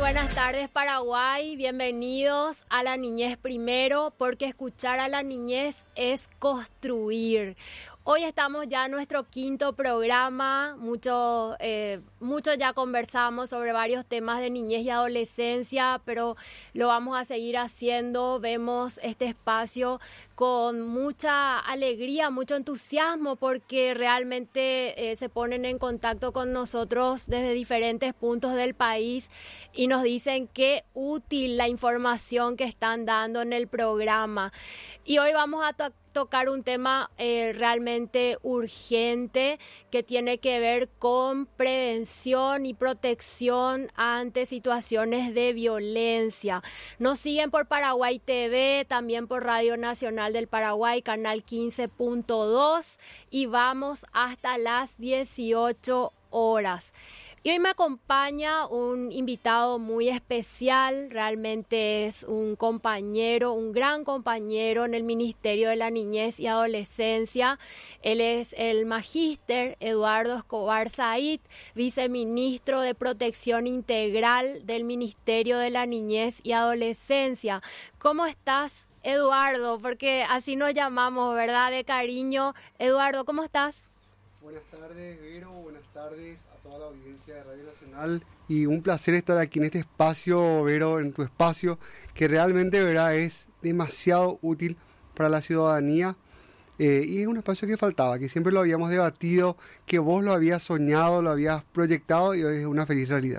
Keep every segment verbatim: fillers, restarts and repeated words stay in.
buenas tardes, Paraguay. Bienvenidos a La Niñez Primero, porque escuchar a la niñez es construir. Hoy estamos ya en nuestro quinto programa, mucho, eh, mucho ya conversamos sobre varios temas de niñez y adolescencia, pero lo vamos a seguir haciendo. Vemos este espacio con mucha alegría, mucho entusiasmo, porque realmente eh, se ponen en contacto con nosotros desde diferentes puntos del país y nos dicen qué útil la información que están dando en el programa. Y hoy vamos a to- tocar un tema eh, realmente urgente que tiene que ver con prevención y protección ante situaciones de violencia. Nos siguen por Paraguay T V, también por Radio Nacional del Paraguay, canal quince punto dos, y vamos hasta las dieciocho horas. Y hoy me acompaña un invitado muy especial, realmente es un compañero, un gran compañero en el Ministerio de la Niñez y Adolescencia. Él es el magíster Eduardo Escobar Said, viceministro de Protección Integral del Ministerio de la Niñez y Adolescencia. ¿Cómo estás, Eduardo? Porque así nos llamamos, ¿verdad? De cariño. Eduardo, ¿cómo estás? Buenas tardes, Vero, buenas tardes a toda la audiencia de Radio Nacional y un placer estar aquí en este espacio, Vero, en tu espacio, que realmente, ¿verdad?, es demasiado útil para la ciudadanía eh, y es un espacio que faltaba, que siempre lo habíamos debatido, que vos lo habías soñado, lo habías proyectado y hoy es una feliz realidad.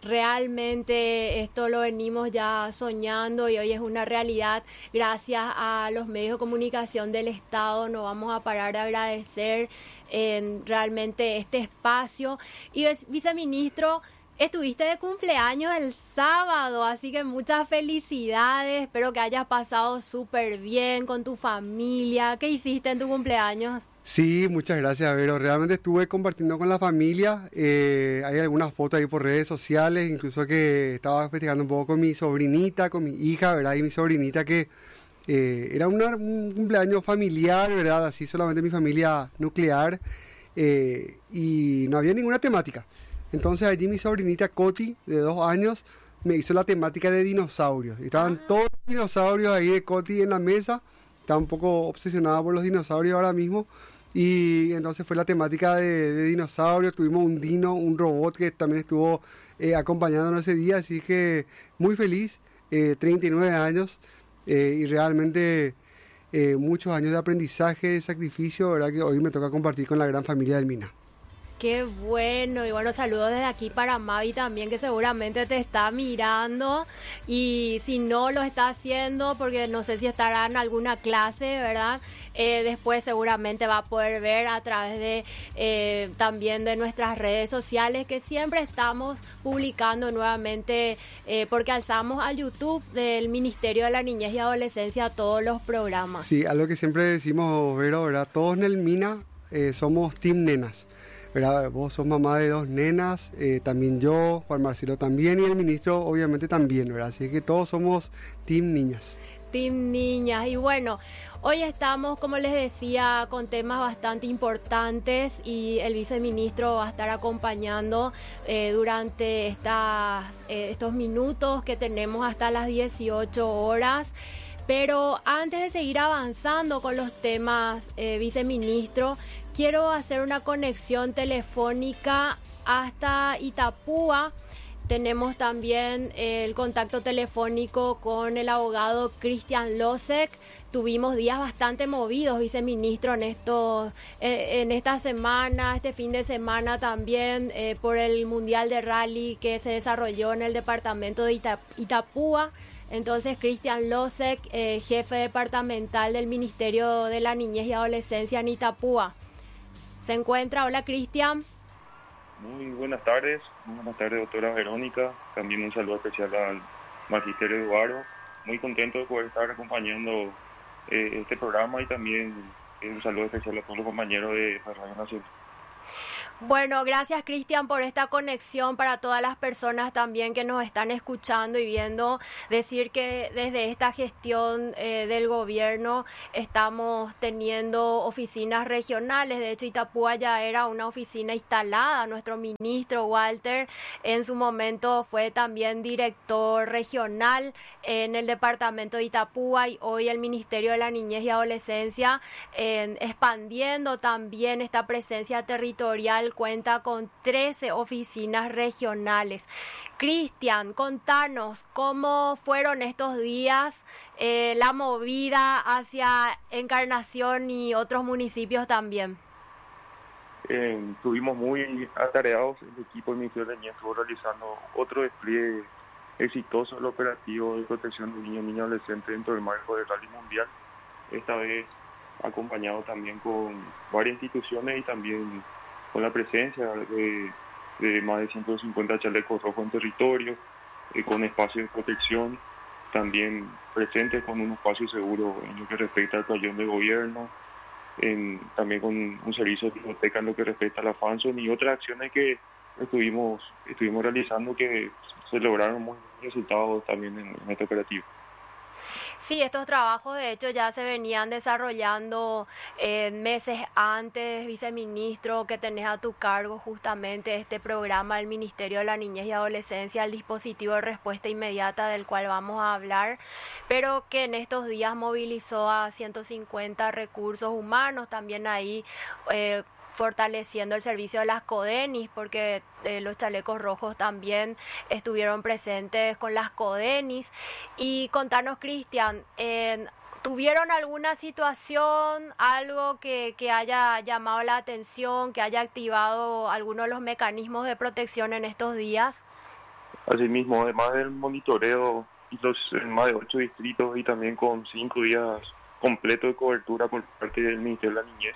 Realmente esto lo venimos ya soñando y hoy es una realidad. Gracias a los medios de comunicación del Estado no vamos a parar de agradecer eh, realmente este espacio. Y viceministro, estuviste de cumpleaños el sábado, así que muchas felicidades. Espero que hayas pasado súper bien con tu familia. ¿Qué hiciste en tu cumpleaños? Sí, muchas gracias, Vero. Realmente estuve compartiendo con la familia. Eh, hay algunas fotos ahí por redes sociales, incluso que estaba festejando un poco con mi sobrinita, con mi hija, ¿verdad? Y mi sobrinita que eh, era una, un cumpleaños familiar, ¿verdad? Así solamente mi familia nuclear eh, y no había ninguna temática. Entonces allí mi sobrinita Coti, de dos años, me hizo la temática de dinosaurios. Estaban ah. todos los dinosaurios ahí de Coti en la mesa. Estaba un poco obsesionada por los dinosaurios ahora mismo. Y entonces fue la temática de, de dinosaurios. Tuvimos un dino, un robot que también estuvo eh, acompañándonos ese día. Así que muy feliz, eh, treinta y nueve años eh, y realmente eh, muchos años de aprendizaje, de sacrificio, ¿verdad? Que hoy me toca compartir con la gran familia del Mina. Qué bueno, y bueno, saludos desde aquí para Mavi también, que seguramente te está mirando, y si no lo está haciendo, porque no sé si estará en alguna clase, ¿verdad? Eh, después seguramente va a poder ver a través de eh, también de nuestras redes sociales, que siempre estamos publicando nuevamente, eh, porque alzamos al YouTube del Ministerio de la Niñez y Adolescencia todos los programas. Sí, algo que siempre decimos, Vero, ¿verdad? Todos en el Mina eh, somos Team Nenas. ¿Verdad? Vos sos mamá de dos nenas, eh, también yo, Juan Marcelo también y el ministro obviamente también, ¿verdad? Así que todos somos Team Niñas. Team Niñas. Y bueno, hoy estamos, como les decía, con temas bastante importantes y el viceministro va a estar acompañando eh, durante estas, eh, estos minutos que tenemos hasta las dieciocho horas. Pero antes de seguir avanzando con los temas, eh, viceministro, quiero hacer una conexión telefónica hasta Itapúa. Tenemos también el contacto telefónico con el abogado Cristian Losek. Tuvimos días bastante movidos, viceministro, en estos, eh, en esta semana, este fin de semana también, eh, por el Mundial de Rally que se desarrolló en el departamento de Ita- Itapúa. Entonces, Cristian Losek, eh, jefe departamental del Ministerio de la Niñez y Adolescencia en Itapúa, se encuentra. Hola, Cristian. Muy buenas tardes, muy buenas tardes, doctora Verónica. También un saludo especial al magisterio Eduardo. Muy contento de poder estar acompañando eh, este programa y también eh, un saludo especial a todos los compañeros de Radio Nacional. Bueno, gracias Cristian por esta conexión para todas las personas también que nos están escuchando y viendo. Decir que desde esta gestión eh, del gobierno estamos teniendo oficinas regionales. De hecho, Itapúa ya era una oficina instalada. Nuestro ministro Walter en su momento fue también director regional en el departamento de Itapúa y hoy el Ministerio de la Niñez y Adolescencia eh, expandiendo también esta presencia territorial. Cuenta con trece oficinas regionales. Cristian, contanos cómo fueron estos días, eh, la movida hacia Encarnación y otros municipios también. Eh, estuvimos muy atareados, el equipo del Ministerio de la Niñez estuvo realizando otro despliegue exitoso del operativo de protección de niños y niñas adolescentes dentro del marco del Rally Mundial, esta vez acompañado también con varias instituciones y también con la presencia de, de más de ciento cincuenta chalecos rojos en territorio, eh, con espacios de protección, también presentes con un espacio seguro en lo que respecta al pabellón de gobierno, en, también con un servicio de biblioteca en lo que respecta a la FANSON y otras acciones que estuvimos, estuvimos realizando que se lograron muy buenos resultados también en, en este operativo. Sí, estos trabajos de hecho ya se venían desarrollando eh, meses antes, viceministro, que tenés a tu cargo justamente este programa del Ministerio de la Niñez y Adolescencia, el dispositivo de respuesta inmediata del cual vamos a hablar, pero que en estos días movilizó a ciento cincuenta recursos humanos, también ahí eh, fortaleciendo el servicio de las CODENIS, porque eh, los chalecos rojos también estuvieron presentes con las CODENIS. Y contanos, Cristian, eh, ¿tuvieron alguna situación, algo que, que haya llamado la atención, que haya activado alguno de los mecanismos de protección en estos días? Asimismo, además del monitoreo y los en más de ocho distritos y también con cinco días completos de cobertura por parte del Ministerio de la Niñez,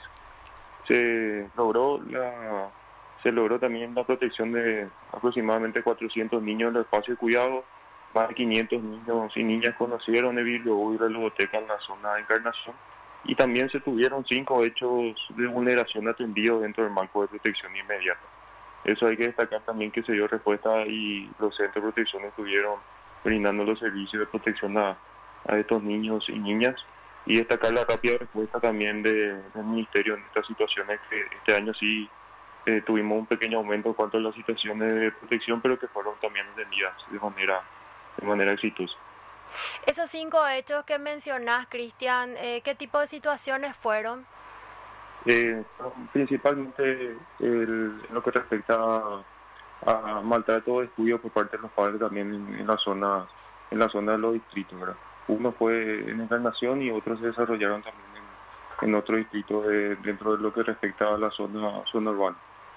se logró la se logró también la protección de aproximadamente cuatrocientos niños en los espacios de cuidado. Más de quinientos niños y niñas conocieron el biblioteca y la biblioteca en la zona de Encarnación y también se tuvieron cinco hechos de vulneración atendidos dentro del marco de protección inmediata. Eso hay que destacar también, que se dio respuesta y los centros de protección estuvieron brindando los servicios de protección a, a estos niños y niñas. Y destacar la rápida respuesta también de, del Ministerio en estas situaciones, que este año sí eh, tuvimos un pequeño aumento en cuanto a las situaciones de protección, pero que fueron también atendidas de manera, de manera exitosa. Esos cinco hechos que mencionás, Cristian, eh, ¿qué tipo de situaciones fueron? Eh, principalmente el, en lo que respecta a, a maltrato o descuido por parte de los padres también en, en la zona en la zona de los distritos, ¿verdad? Uno fue en Encarnación y otros se desarrollaron también en, en otro distrito de, dentro de lo que respecta a la zona, zona urbana.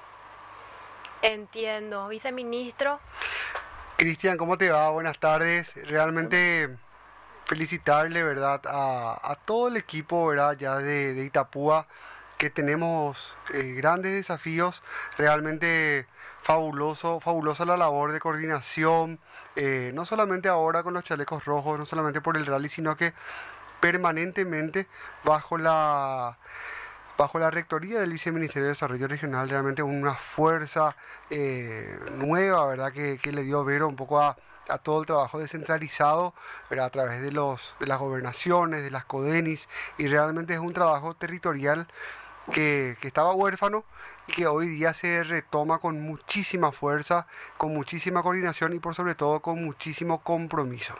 Entiendo. Viceministro. Cristian, ¿cómo te va? Buenas tardes. Realmente felicitarle, ¿verdad?, a, a todo el equipo, ¿verdad?, ya de, de Itapúa, que tenemos eh, grandes desafíos. Realmente fabuloso, fabulosa la labor de coordinación, eh, no solamente ahora con los chalecos rojos, no solamente por el rally, sino que permanentemente bajo la bajo la rectoría del Viceministerio de Desarrollo Regional. Realmente una fuerza eh, nueva, ¿verdad?, que, que le dio Vero un poco a, a todo el trabajo descentralizado, ¿verdad?, a través de los de las gobernaciones, de las CODENIS, y realmente es un trabajo territorial que, que estaba huérfano y que hoy día se retoma con muchísima fuerza, con muchísima coordinación y por sobre todo con muchísimo compromiso.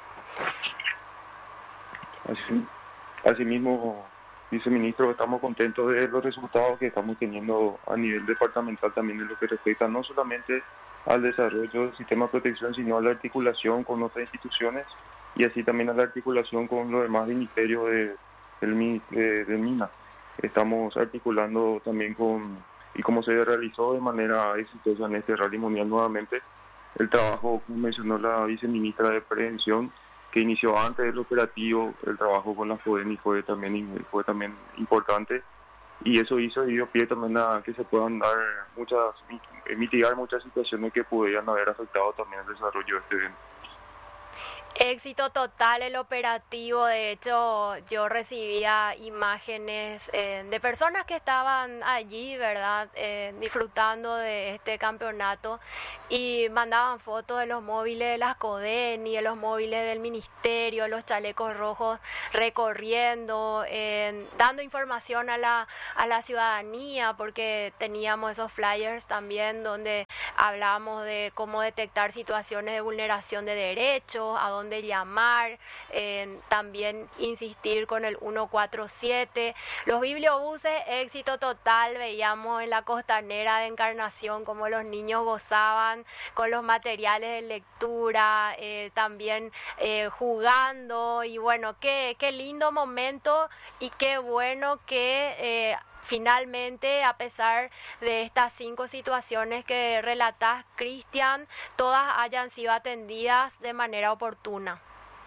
Así, asimismo, viceministro, estamos contentos de los resultados que estamos teniendo a nivel departamental también en lo que respecta no solamente al desarrollo del sistema de protección, sino a la articulación con otras instituciones y así también a la articulación con los demás ministerios de, del, de, de MINA. Estamos articulando también con, y como se realizó de manera exitosa en este Rally Mundial nuevamente, el trabajo, como mencionó la viceministra de Prevención, que inició antes del operativo, el trabajo con la CODENI fue también, fue también importante, y eso hizo y dio pie también a que se puedan dar muchas, mitigar muchas situaciones que pudieran haber afectado también el desarrollo de este evento. Éxito total el operativo. De hecho, yo recibía imágenes eh, de personas que estaban allí, ¿verdad? Eh, disfrutando de este campeonato y mandaban fotos de los móviles de las CODENI, de los móviles del ministerio, los chalecos rojos recorriendo, eh, dando información a la, a la ciudadanía, porque teníamos esos flyers también donde hablábamos de cómo detectar situaciones de vulneración de derechos, a dónde de llamar, eh, también insistir con el ciento cuarenta y siete. Los bibliobuses, éxito total. Veíamos en la costanera de Encarnación cómo los niños gozaban con los materiales de lectura, eh, también eh, jugando, y bueno, qué, qué lindo momento y qué bueno que eh, finalmente, a pesar de estas cinco situaciones que relatás, Cristian, todas hayan sido atendidas de manera oportuna.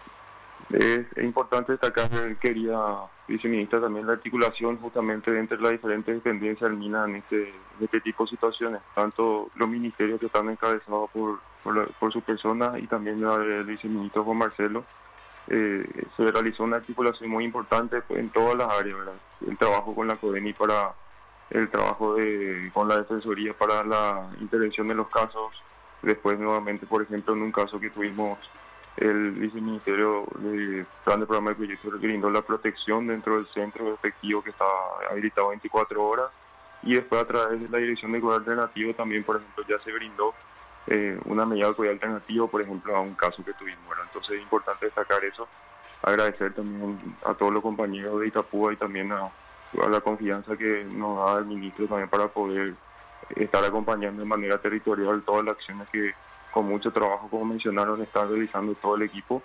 Es importante destacar, querida viceministra, también la articulación justamente entre las diferentes dependencias del MINA en este, en este tipo de situaciones, tanto los ministerios que están encabezados por, por, la, por su persona y también el viceministro Juan Marcelo. Eh, se realizó una articulación muy importante en todas las áreas, ¿verdad? El trabajo con la CODENI para el trabajo de, con la Defensoría para la intervención de los casos. Después, nuevamente, por ejemplo, en un caso que tuvimos, el viceministerio de Plan de Programa de Proyectos brindó la protección dentro del centro efectivo que estaba habilitado veinticuatro horas, y después a través de la Dirección de Cuidado Alternativo también, por ejemplo, ya se brindó Eh, una medida de cuidado alternativo, por ejemplo, a un caso que tuvimos, ¿verdad? Entonces es importante destacar eso, agradecer también a todos los compañeros de Itapúa y también a, a la confianza que nos da el ministro también para poder estar acompañando de manera territorial todas las acciones que con mucho trabajo, como mencionaron, está realizando todo el equipo,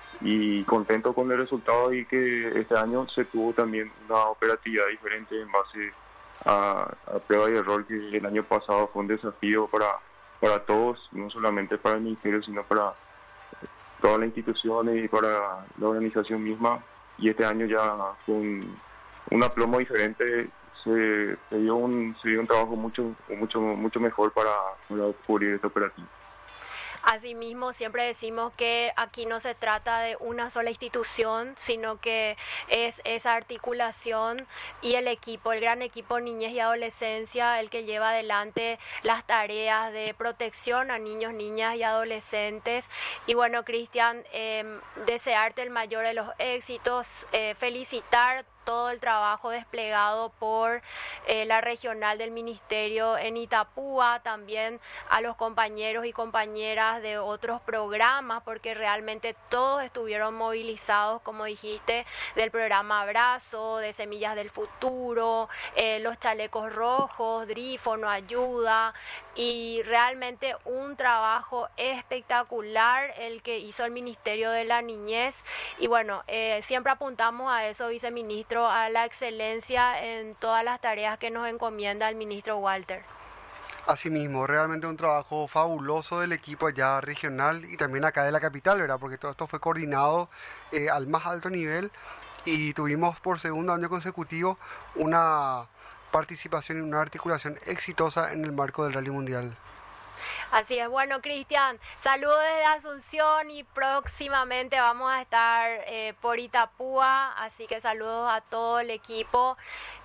y contento con el resultado, y que este año se tuvo también una operatividad diferente en base a, a prueba y error, que el año pasado fue un desafío para para todos, no solamente para el ministerio, sino para todas las instituciones y para la organización misma, y este año ya con un aplomo diferente se, se dio un se dio un trabajo mucho mucho mucho mejor para, para cubrir este operativo. Asimismo, siempre decimos que aquí no se trata de una sola institución, sino que es esa articulación y el equipo, el gran equipo Niñez y Adolescencia, el que lleva adelante las tareas de protección a niños, niñas y adolescentes. Y bueno, Cristian, eh, desearte el mayor de los éxitos, eh, felicitar todo el trabajo desplegado por eh, la regional del ministerio en Itapúa, también a los compañeros y compañeras de otros programas, porque realmente todos estuvieron movilizados, como dijiste, del programa Abrazo, de Semillas del Futuro, eh, los chalecos rojos, Drífono ayuda, y realmente un trabajo espectacular el que hizo el Ministerio de la Niñez. Y bueno, eh, siempre apuntamos a eso, viceministro, a la excelencia en todas las tareas que nos encomienda el ministro Walter. Asimismo, realmente un trabajo fabuloso del equipo allá regional y también acá de la capital, ¿verdad? Porque todo esto fue coordinado eh, al más alto nivel, y tuvimos por segundo año consecutivo una participación y una articulación exitosa en el marco del Rally Mundial. Así es. Bueno, Cristian, saludos desde Asunción, y próximamente vamos a estar eh, por Itapúa, así que saludos a todo el equipo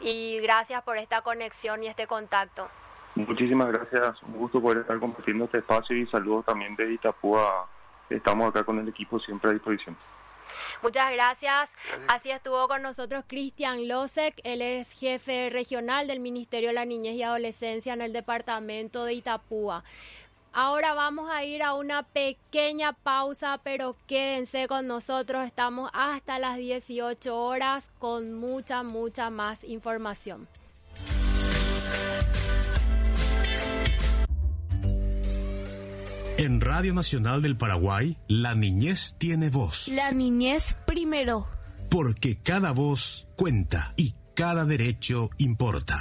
y gracias por esta conexión y este contacto. Muchísimas gracias, un gusto poder estar compartiendo este espacio, y saludos también de Itapúa. Estamos acá con el equipo siempre a disposición. Muchas gracias. Así estuvo con nosotros Cristian Losek, él es jefe regional del Ministerio de la Niñez y Adolescencia en el departamento de Itapúa. Ahora vamos a ir a una pequeña pausa, pero quédense con nosotros, estamos hasta las dieciocho horas con mucha, mucha más información. En Radio Nacional del Paraguay, la niñez tiene voz. La niñez primero. Porque cada voz cuenta y cada derecho importa.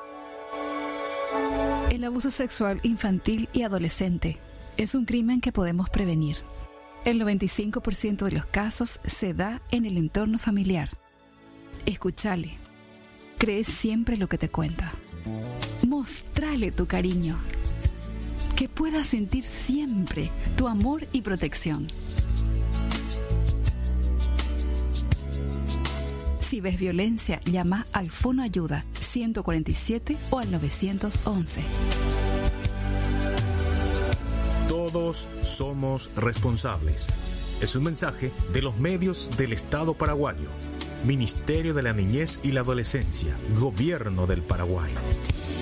El abuso sexual infantil y adolescente es un crimen que podemos prevenir. El noventa y cinco por ciento de los casos se da en el entorno familiar. Escúchale. Cree siempre lo que te cuenta. Mostrale tu cariño. Que pueda sentir siempre tu amor y protección. Si ves violencia, llama al Fono Ayuda ciento cuarenta y siete o al nueve once. Todos somos responsables. Es un mensaje de los medios del Estado paraguayo. Ministerio de la Niñez y la Adolescencia, Gobierno del Paraguay.